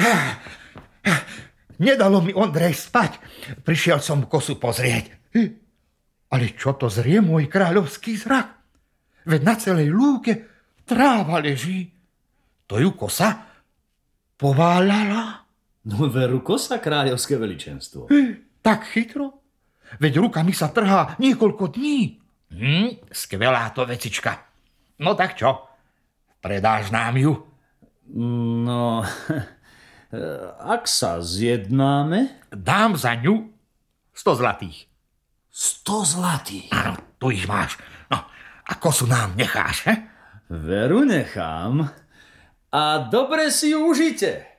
Nedalo mi, Ondrej, spať. Prišiel som kosu pozrieť. Ale čo to zrie, môj kráľovský zrak? Veď na celej lúke tráva leží. To ju kosa pováľala. No veru kosa, kráľovské veličenstvo. Tak chytro. Veď ruka mi sa trhá niekoľko dní. Skvelá to vecička. No tak čo? Predáš nám ju? No, ak sa zjednáme... Dám za ňu 100 zlatých. 100 zlatých? Áno, tu ich máš. No, a kosu nám necháš, he? Veru nechám. A dobre si ju užite.